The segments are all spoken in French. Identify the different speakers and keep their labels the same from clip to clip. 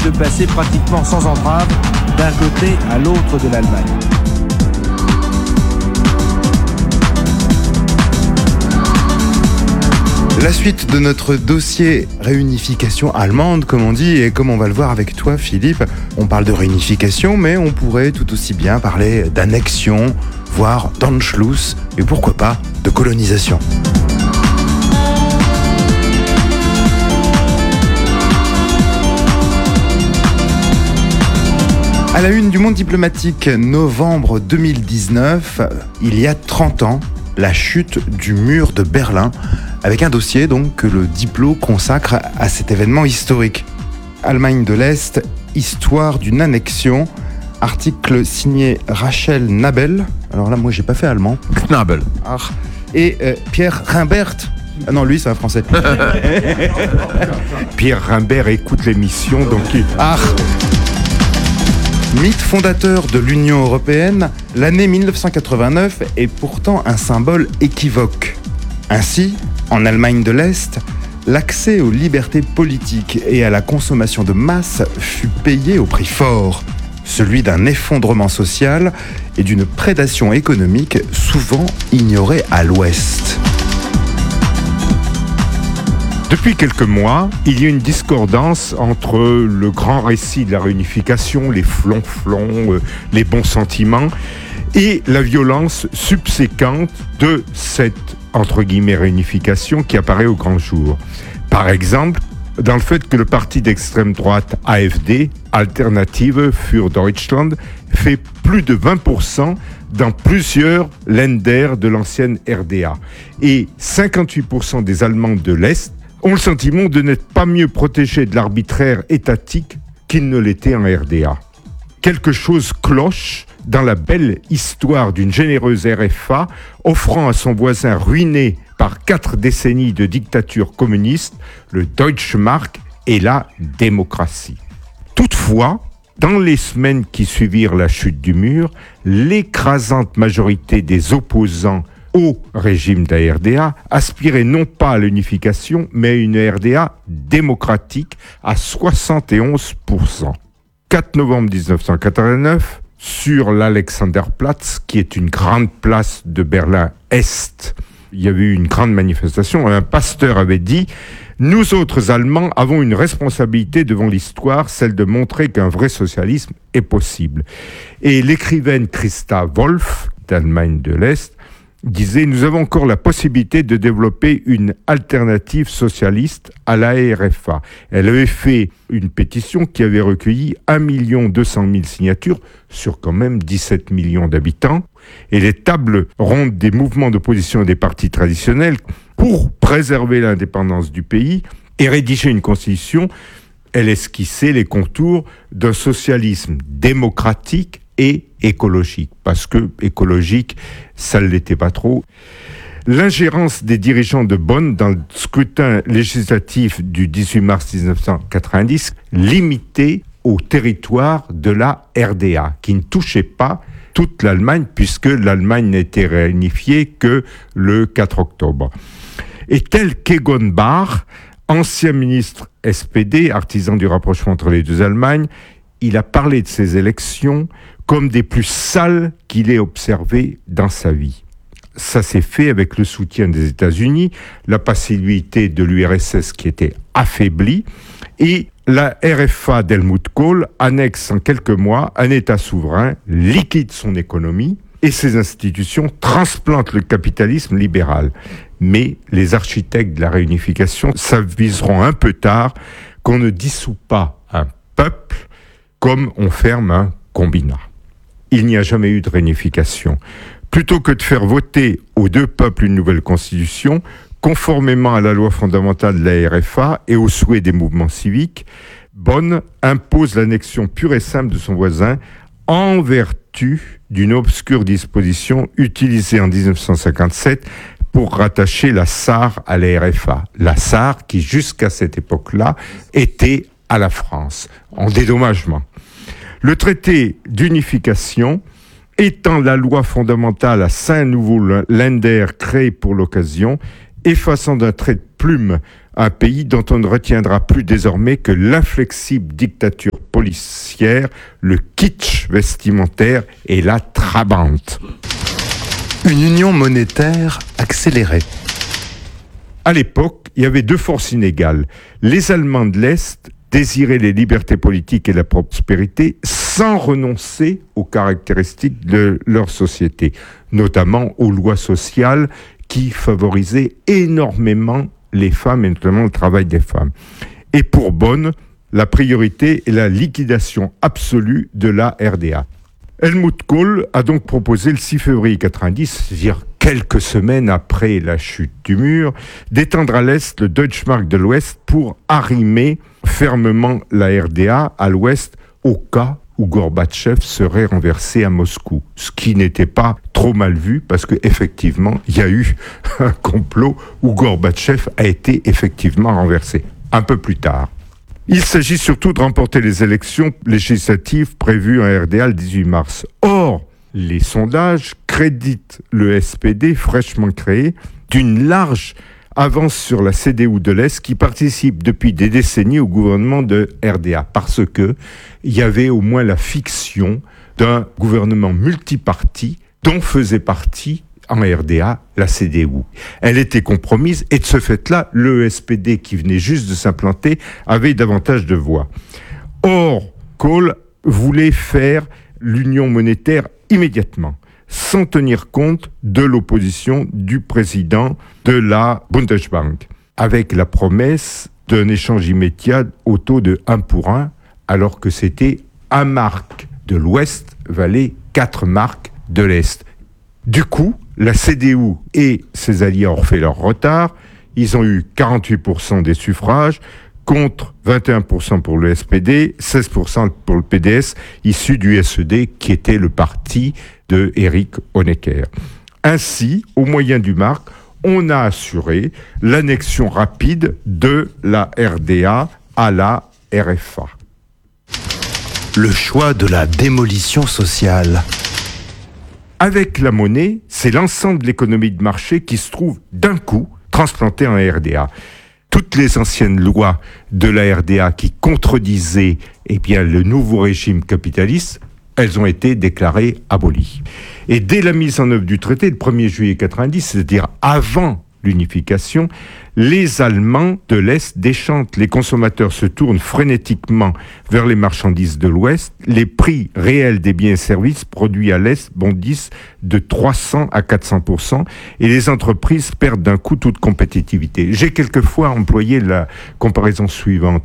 Speaker 1: de passer pratiquement sans entrave d'un côté à l'autre de l'Allemagne.
Speaker 2: La suite de notre dossier réunification allemande, comme on dit, et comme on va le voir avec toi, Philippe, on parle de réunification, mais on pourrait tout aussi bien parler d'annexion, voire d'Anschluss, et pourquoi pas de colonisation. À la une du Monde diplomatique, novembre 2019, il y a 30 ans, la chute du mur de Berlin, avec un dossier donc que le Diplo consacre à cet événement historique. Allemagne de l'Est, histoire d'une annexion, article signé Rachel Nabel, alors là moi j'ai pas fait allemand,
Speaker 3: Knabel.
Speaker 2: Et Pierre Rimbert, ah non lui c'est un français.
Speaker 3: Pierre Rimbert écoute l'émission donc
Speaker 2: Mythe fondateur de l'Union européenne, l'année 1989 est pourtant un symbole équivoque. Ainsi, en Allemagne de l'Est, l'accès aux libertés politiques et à la consommation de masse fut payé au prix fort, celui d'un effondrement social et d'une prédation économique souvent ignorée à l'Ouest.
Speaker 3: Depuis quelques mois, il y a une discordance entre le grand récit de la réunification, les flonflons, les bons sentiments, et la violence subséquente de cette, entre guillemets, réunification qui apparaît au grand jour. Par exemple, dans le fait que le parti d'extrême droite AfD, Alternative für Deutschland, fait plus de 20% dans plusieurs Länder de l'ancienne RDA. Et 58% des Allemands de l'Est ont le sentiment de n'être pas mieux protégés de l'arbitraire étatique qu'ils ne l'étaient en RDA. Quelque chose cloche dans la belle histoire d'une généreuse RFA offrant à son voisin ruiné par 4 décennies de dictature communiste le Deutsche Mark et la démocratie. Toutefois, dans les semaines qui suivirent la chute du mur, l'écrasante majorité des opposants au régime de la RDA aspirait non pas à l'unification, mais à une RDA démocratique à 71%. 4 novembre 1989, sur l'Alexanderplatz, qui est une grande place de Berlin-Est, il y avait eu une grande manifestation. Un pasteur avait dit « Nous autres Allemands avons une responsabilité devant l'histoire, celle de montrer qu'un vrai socialisme est possible. » Et l'écrivaine Christa Wolf, d'Allemagne de l'Est, disait « Nous avons encore la possibilité de développer une alternative socialiste à la RFA. » Elle avait fait une pétition qui avait recueilli 1 200 000 signatures sur quand même 17 millions d'habitants. Et les tables rondes des mouvements d'opposition et des partis traditionnels pour préserver l'indépendance du pays et rédiger une constitution, elle esquissait les contours d'un socialisme démocratique et écologique, parce que écologique, ça ne l'était pas trop. L'ingérence des dirigeants de Bonn dans le scrutin législatif du 18 mars 1990 limitait au territoire de la RDA, qui ne touchait pas toute l'Allemagne, puisque l'Allemagne n'était réunifiée que le 4 octobre. Et tel qu'Egon Bahr, ancien ministre SPD, artisan du rapprochement entre les deux Allemagnes, il a parlé de ces élections comme des plus sales qu'il ait observées dans sa vie. Ça s'est fait avec le soutien des États-Unis, la passivité de l'URSS qui était affaiblie, et la RFA d'Helmut Kohl annexe en quelques mois un État souverain, liquide son économie, et ses institutions transplantent le capitalisme libéral. Mais les architectes de la réunification s'aviseront un peu tard qu'on ne dissout pas un peuple comme on ferme un combinat. Il n'y a jamais eu de réunification. Plutôt que de faire voter aux deux peuples une nouvelle constitution, conformément à la loi fondamentale de la RFA et aux souhaits des mouvements civiques, Bonn impose l'annexion pure et simple de son voisin en vertu d'une obscure disposition utilisée en 1957 pour rattacher la Sarre à la RFA. La Sarre qui, jusqu'à cette époque-là, était à la France, en dédommagement. Le traité d'unification étend la loi fondamentale à 5 nouveaux Länder créés pour l'occasion, effaçant d'un trait de plume un pays dont on ne retiendra plus désormais que l'inflexible dictature policière, le kitsch vestimentaire et la trabante.
Speaker 2: Une union monétaire accélérée.
Speaker 3: À l'époque, il y avait deux forces inégales. Les Allemands de l'Est désiraient les libertés politiques et la prospérité sans renoncer aux caractéristiques de leur société, notamment aux lois sociales qui favorisaient énormément les femmes et notamment le travail des femmes. Et pour Bonn, la priorité est la liquidation absolue de la RDA. Helmut Kohl a donc proposé le 6 février 90, c'est-à-dire quelques semaines après la chute du mur, d'étendre à l'Est le Deutschmark de l'Ouest pour arrimer fermement la RDA à l'Ouest au cas où Gorbatchev serait renversé à Moscou. Ce qui n'était pas trop mal vu parce qu'effectivement, il y a eu un complot où Gorbatchev a été effectivement renversé un peu plus tard. Il s'agit surtout de remporter les élections législatives prévues en RDA le 18 mars. Or, les sondages créditent le SPD fraîchement créé d'une large avance sur la CDU de l'Est qui participe depuis des décennies au gouvernement de RDA parce que il y avait au moins la fiction d'un gouvernement multiparti dont faisait partie en RDA la CDU. Elle était compromise et de ce fait-là, le SPD qui venait juste de s'implanter avait davantage de voix. Or, Kohl voulait faire l'union monétaire immédiatement, sans tenir compte de l'opposition du président de la Bundesbank, avec la promesse d'un échange immédiat au taux de 1 pour 1, alors que c'était 1 mark de l'Ouest valait 4 marks de l'Est. Du coup, la CDU et ses alliés ont refait leur retard. Ils ont eu 48% des suffrages, contre 21% pour le SPD, 16% pour le PDS, issu du SED, qui était le parti de Erich Honecker. Ainsi, au moyen du mark, on a assuré l'annexion rapide de la RDA à la RFA.
Speaker 2: Le choix de la démolition sociale.
Speaker 3: Avec la monnaie, c'est l'ensemble de l'économie de marché qui se trouve d'un coup transplanté en RDA. Toutes les anciennes lois de la RDA qui contredisaient le nouveau régime capitaliste, elles ont été déclarées abolies. Et dès la mise en œuvre du traité, le 1er juillet 90, c'est-à-dire avant l'unification, les Allemands de l'Est déchantent. Les consommateurs se tournent frénétiquement vers les marchandises de l'Ouest. Les prix réels des biens et services produits à l'Est bondissent de 300 à 400% et les entreprises perdent d'un coup toute compétitivité. J'ai quelquefois employé la comparaison suivante.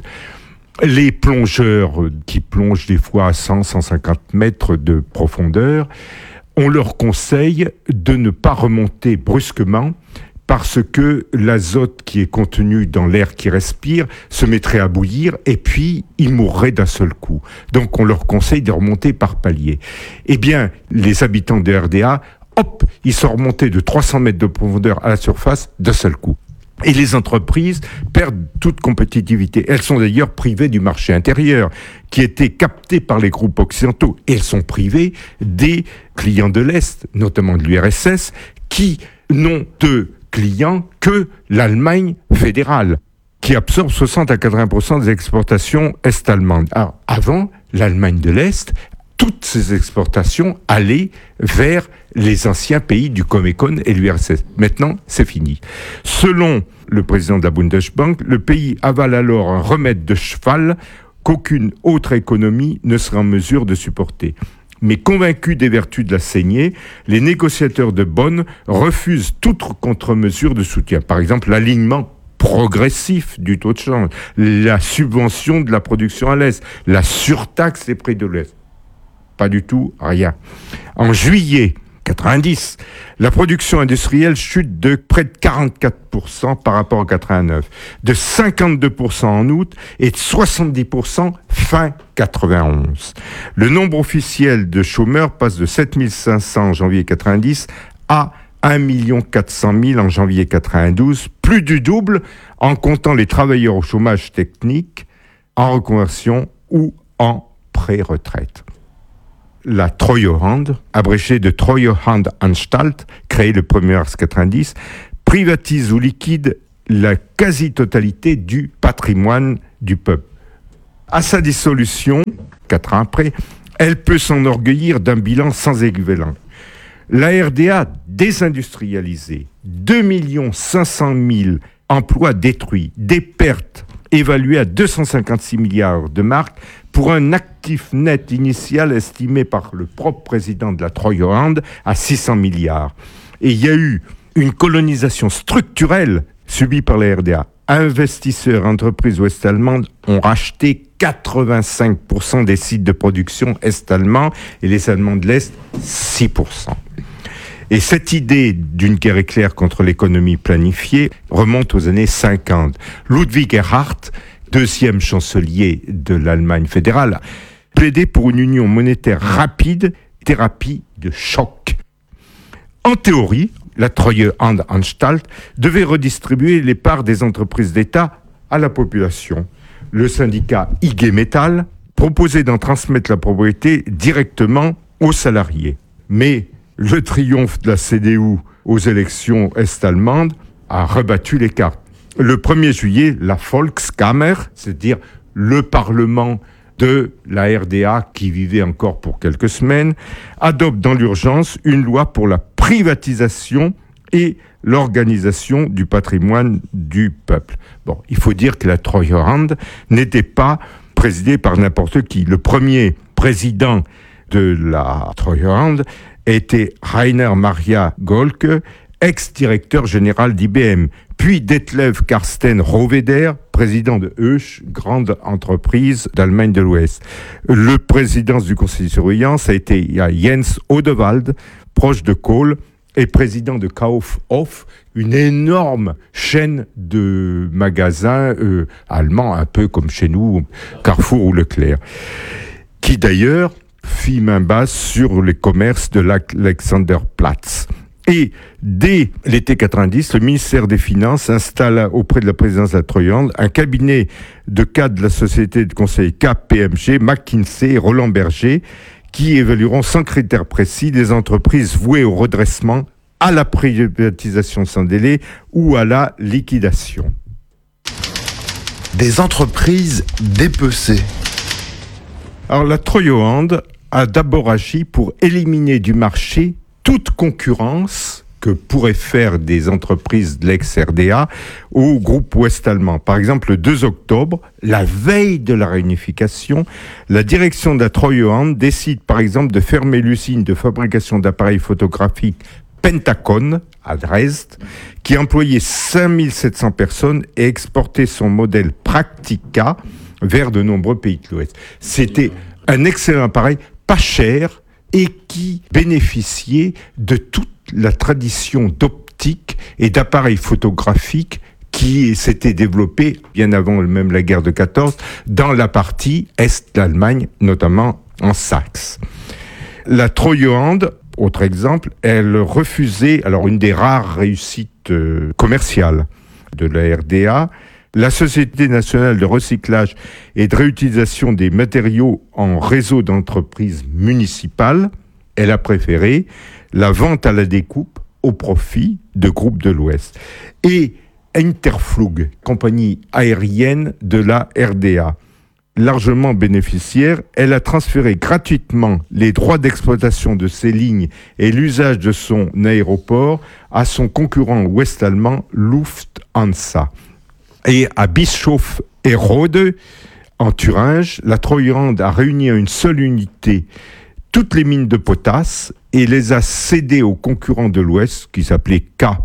Speaker 3: Les plongeurs qui plongent des fois à 100, 150 mètres de profondeur, on leur conseille de ne pas remonter brusquement parce que l'azote qui est contenu dans l'air qu'ils respirent se mettrait à bouillir et puis ils mourraient d'un seul coup. Donc on leur conseille de remonter par paliers. Eh bien, les habitants de RDA, ils sont remontés de 300 mètres de profondeur à la surface d'un seul coup. Et les entreprises perdent toute compétitivité. Elles sont d'ailleurs privées du marché intérieur, qui était capté par les groupes occidentaux. Et elles sont privées des clients de l'Est, notamment de l'URSS, qui n'ont de clients que l'Allemagne fédérale, qui absorbe 60 à 80% des exportations est-allemandes. Alors, avant, l'Allemagne de l'Est, toutes ces exportations allaient vers les anciens pays du Comecon et l'URSS. Maintenant, c'est fini. Selon le président de la Bundesbank, le pays avale alors un remède de cheval qu'aucune autre économie ne sera en mesure de supporter. Mais convaincus des vertus de la saignée, les négociateurs de Bonn refusent toute contre-mesure de soutien. Par exemple, l'alignement progressif du taux de change, la subvention de la production à l'Est, la surtaxe des prix de l'Est. Pas du tout, rien. En juillet 90, la production industrielle chute de près de 44% par rapport à 89, de 52% en août et de 70% fin 91. Le nombre officiel de chômeurs passe de 7500 en janvier 90 à 1 400 000 en janvier 92, plus du double en comptant les travailleurs au chômage technique, en reconversion ou en pré-retraite. La Treuhand, abrégée de Treuhandanstalt, créée le 1er mars 90, privatise ou liquide la quasi-totalité du patrimoine du peuple. À sa dissolution, 4 ans après, elle peut s'enorgueillir d'un bilan sans équivalent. La RDA désindustrialisée, 2 500 000 emplois détruits, des pertes évaluées à 256 milliards de marks pour un actif net initial estimé par le propre président de la Treuhand à 600 milliards. Et il y a eu une colonisation structurelle subie par la RDA. Investisseurs, entreprises ouest-allemandes ont racheté 85% des sites de production est-allemands et les Allemands de l'Est, 6%. Et cette idée d'une guerre éclair contre l'économie planifiée remonte aux années 50. Ludwig Erhard, deuxième chancelier de l'Allemagne fédérale, plaidait pour une union monétaire rapide, thérapie de choc. En théorie, la Treuhandanstalt devait redistribuer les parts des entreprises d'État à la population. Le syndicat IG Metall proposait d'en transmettre la propriété directement aux salariés. Mais le triomphe de la CDU aux élections est-allemandes a rebattu les cartes. Le 1er juillet, la Volkskammer, c'est-à-dire le Parlement de la RDA qui vivait encore pour quelques semaines, adopte dans l'urgence une loi pour la privatisation et l'organisation du patrimoine du peuple. Bon, il faut dire que la Treuhand n'était pas présidée par n'importe qui. Le premier président de la Treuhand était Rainer Maria Golke, ex-directeur général d'IBM, puis Detlev Karsten Rohweder, président de Hoech, grande entreprise d'Allemagne de l'Ouest. Le président du conseil de surveillance a été Jens Odewald, proche de Kohl, et président de Kaufhof, une énorme chaîne de magasins allemands, un peu comme chez nous, Carrefour ou Leclerc, qui d'ailleurs fit main basse sur les commerces de l'Alexanderplatz. Et dès l'été 90, le ministère des Finances installa auprès de la présidence de la Treuhand un cabinet de cadres de la société de conseil KPMG, McKinsey et Roland Berger, qui évalueront sans critères précis des entreprises vouées au redressement, à la privatisation sans délai ou à la liquidation.
Speaker 2: Des entreprises dépecées.
Speaker 3: Alors la Treuhand a d'abord agi pour éliminer du marché toute concurrence que pourraient faire des entreprises de l'ex-RDA au groupe ouest-allemand. Par exemple, le 2 octobre, la veille de la réunification, la direction de la Treuhand décide par exemple de fermer l'usine de fabrication d'appareils photographiques Pentacon à Dresde, qui employait 5700 personnes et exportait son modèle Praktika vers de nombreux pays de l'Ouest. C'était un excellent appareil, pas cher, et qui bénéficiait de toute la tradition d'optique et d'appareils photographiques qui s'était développée bien avant même la guerre de 14 dans la partie est de l'Allemagne, notamment en Saxe. La Treuhand, autre exemple, elle refusait, alors une des rares réussites commerciales de la RDA, la Société nationale de recyclage et de réutilisation des matériaux en réseau d'entreprises municipales. Elle a préféré la vente à la découpe au profit de groupes de l'Ouest. Et Interflug, compagnie aérienne de la RDA, largement bénéficiaire, elle a transféré gratuitement les droits d'exploitation de ses lignes et l'usage de son aéroport à son concurrent ouest-allemand Lufthansa. Et à Bischof-Herode, en Thuringe, la Treuhand a réuni à une seule unité toutes les mines de potasse et les a cédées aux concurrents de l'Ouest, qui s'appelait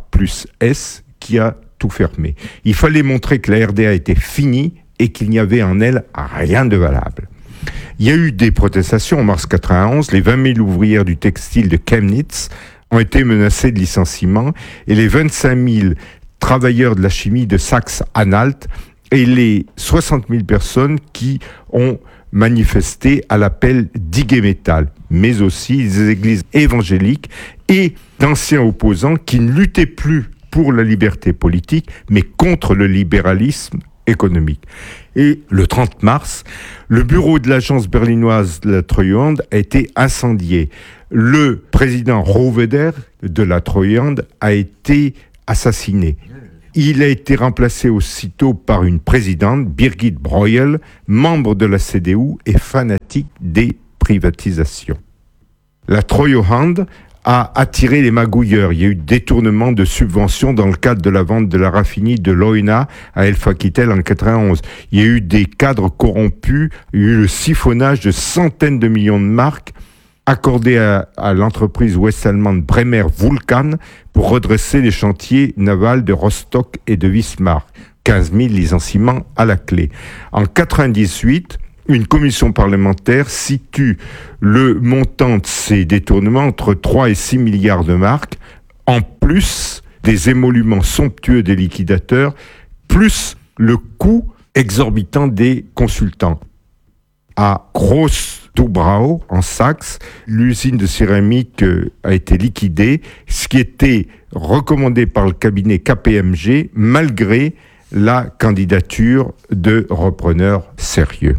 Speaker 3: K+S, qui a tout fermé. Il fallait montrer que la RDA était finie et qu'il n'y avait en elle rien de valable. Il y a eu des protestations en mars 91. Les 20 000 ouvrières du textile de Chemnitz ont été menacées de licenciement et les 25 000 travailleurs de la chimie de Saxe-Anhalt et les 60 000 personnes qui ont manifesté à l'appel d'IG Metall, mais aussi des églises évangéliques et d'anciens opposants qui ne luttaient plus pour la liberté politique, mais contre le libéralisme économique. Et le 30 mars, le bureau de l'agence berlinoise de la Treuhand a été incendié. Le président Rohweder de la Treuhand a été assassiné. Il a été remplacé aussitôt par une présidente, Birgit Breuel, membre de la CDU et fanatique des privatisations. La Treuhand a attiré les magouilleurs. Il y a eu détournement de subventions dans le cadre de la vente de la raffinerie de Leuna à Elfa-Kittel en 91. Il y a eu des cadres corrompus, il y a eu le siphonnage de centaines de millions de marks accordés à l'entreprise ouest-allemande Bremer Vulkan pour redresser les chantiers navals de Rostock et de Wismar. 15 000 licenciements à la clé. En 98, une commission parlementaire situe le montant de ces détournements entre 3 et 6 milliards de marks, en plus des émoluments somptueux des liquidateurs, plus le coût exorbitant des consultants. À Groß-Dubrau, en Saxe, l'usine de céramique a été liquidée, ce qui était recommandé par le cabinet KPMG, malgré la candidature de repreneurs sérieux.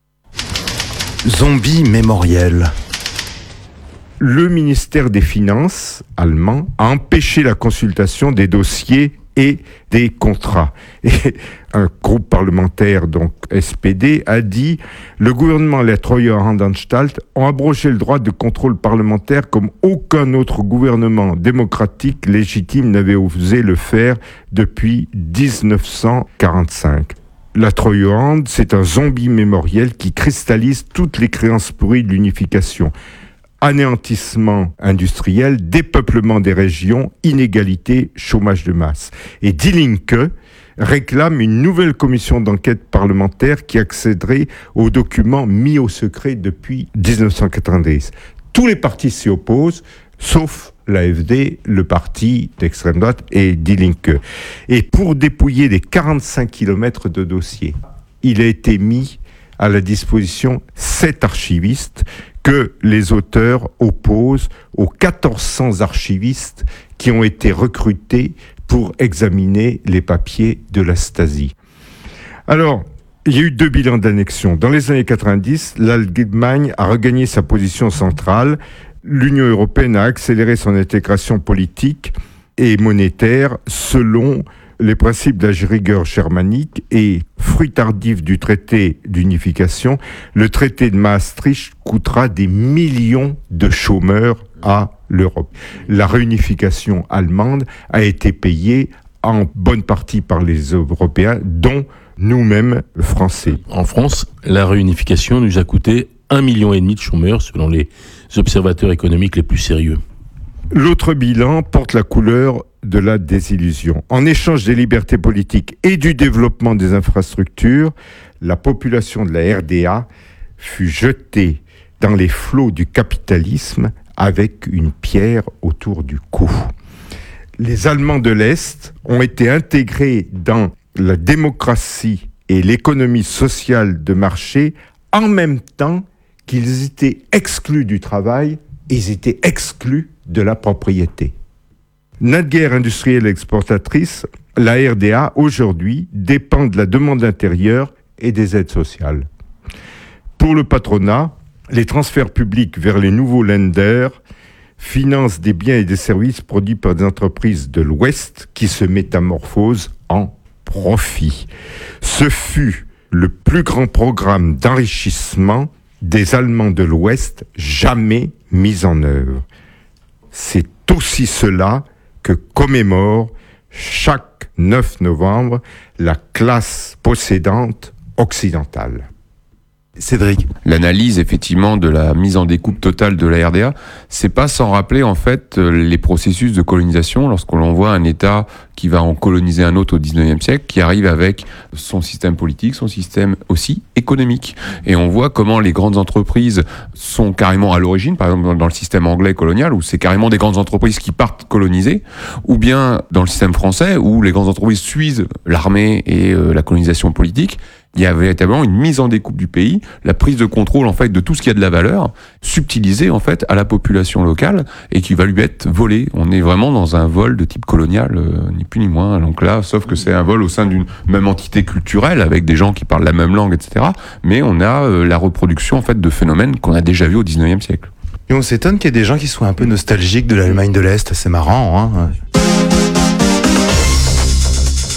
Speaker 2: Zombie mémoriel.
Speaker 3: Le ministère des Finances allemand a empêché la consultation des dossiers et des contrats. Et un groupe parlementaire, donc SPD, a dit « Le gouvernement et la Treuhandanstalt ont abrogé le droit de contrôle parlementaire comme aucun autre gouvernement démocratique légitime n'avait osé le faire depuis 1945. » La Treuhand, c'est un zombie mémoriel qui cristallise toutes les créances pourries de l'unification. Anéantissement industriel, dépeuplement des régions, inégalité, chômage de masse. Et Die Linke réclame une nouvelle commission d'enquête parlementaire qui accéderait aux documents mis au secret depuis 1990. Tous les partis s'y opposent, sauf l'AfD, le parti d'extrême droite et Die Linke. Et pour dépouiller les 45 kilomètres de dossiers, il a été mis à la disposition 7 archivistes que les auteurs opposent aux 1400 archivistes qui ont été recrutés pour examiner les papiers de la Stasi. Alors, il y a eu 2 bilans d'annexion. Dans les années 90, l'Allemagne a regagné sa position centrale. L'Union européenne a accéléré son intégration politique et monétaire selon les principes de la rigueur germanique et, fruit tardif du traité d'unification, le traité de Maastricht coûtera des millions de chômeurs à l'Europe. La réunification allemande a été payée en bonne partie par les Européens, dont nous-mêmes Français.
Speaker 4: En France, la réunification nous a coûté 1,5 million de chômeurs selon les observateurs économiques les plus sérieux.
Speaker 3: L'autre bilan porte la couleur de la désillusion. En échange des libertés politiques et du développement des infrastructures, la population de la RDA fut jetée dans les flots du capitalisme avec une pierre autour du cou. Les Allemands de l'Est ont été intégrés dans la démocratie et l'économie sociale de marché en même temps qu'ils étaient exclus du travail, ils étaient exclus de la propriété. Notre guerre industrielle exportatrice, la RDA, aujourd'hui, dépend de la demande intérieure et des aides sociales. Pour le patronat, les transferts publics vers les nouveaux Länder financent des biens et des services produits par des entreprises de l'Ouest qui se métamorphosent en profit. Ce fut le plus grand programme d'enrichissement des Allemands de l'Ouest jamais mis en œuvre. C'est aussi cela que commémore chaque 9 novembre la classe possédante occidentale.
Speaker 2: Cédric.
Speaker 5: L'analyse, effectivement, de la mise en découpe totale de la RDA, c'est pas sans rappeler, en fait, les processus de colonisation lorsqu'on voit un État qui va en coloniser un autre au 19e siècle, qui arrive avec son système politique, son système aussi économique. Et on voit comment les grandes entreprises sont carrément à l'origine, par exemple dans le système anglais colonial, où c'est carrément des grandes entreprises qui partent coloniser, ou bien dans le système français, où les grandes entreprises suivent l'armée et la colonisation politique. Il y a véritablement une mise en découpe du pays, la prise de contrôle en fait de tout ce qui a de la valeur, subtilisée en fait à la population locale et qui va lui être volée. On est vraiment dans un vol de type colonial, ni plus ni moins. Donc là, sauf que c'est un vol au sein d'une même entité culturelle avec des gens qui parlent la même langue, etc. Mais on a la reproduction en fait de phénomènes qu'on a déjà vus au 19e siècle.
Speaker 2: Et on s'étonne qu'il y ait des gens qui soient un peu nostalgiques de l'Allemagne de l'Est. C'est marrant, hein.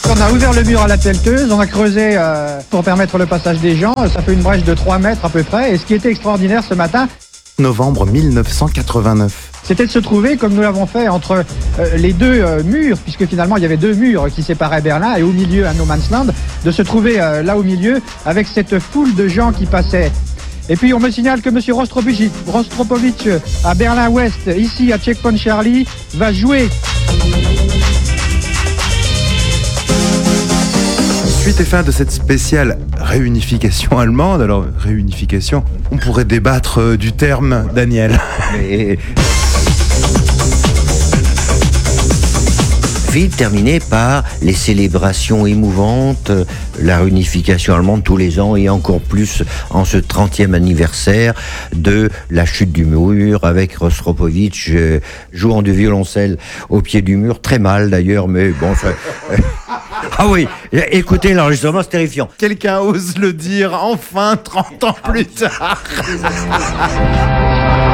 Speaker 6: On a ouvert le mur à la pelleteuse, on a creusé pour permettre le passage des gens. Ça fait une brèche de 3 mètres à peu près. Et ce qui était extraordinaire ce matin,
Speaker 2: Novembre 1989.
Speaker 6: c'était de se trouver, comme nous l'avons fait, entre les deux murs, puisque finalement il y avait 2 murs qui séparaient Berlin, et au milieu un no man's land, de se trouver là au milieu avec cette foule de gens qui passaient. Et puis on me signale que M. Rostropovitch à Berlin-Ouest, ici à Checkpoint Charlie, va jouer.
Speaker 2: Suite et fin de cette spéciale réunification allemande. Alors, réunification, on pourrait débattre du terme, Daniel.
Speaker 7: Film terminé par les célébrations émouvantes, la réunification allemande tous les ans et encore plus en ce 30e anniversaire de la chute du mur avec Rostropovitch jouant du violoncelle au pied du mur, très mal d'ailleurs, mais bon... Ah oui, écoutez l'enregistrement, c'est terrifiant.
Speaker 2: Quelqu'un ose le dire, enfin, 30 ans plus tard.